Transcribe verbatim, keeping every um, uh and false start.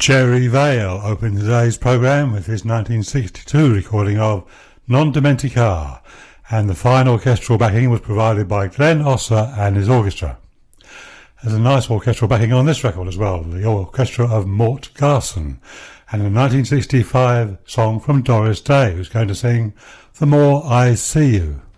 Jerry Vale opened today's programme with his nineteen sixty-two recording of Non Dimentica, and the fine orchestral backing was provided by Glenn Osser and his orchestra. There's a nice orchestral backing on this record as well, the orchestra of Mort Garson, and a nineteen sixty-five song from Doris Day, who's going to sing The More I See You.